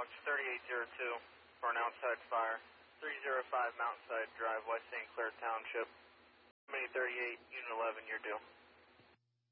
Blackhawks 3802 for an outside fire. 305 Mountainside Drive, West St. Clair Township. Mini 38, Unit 11, you're due.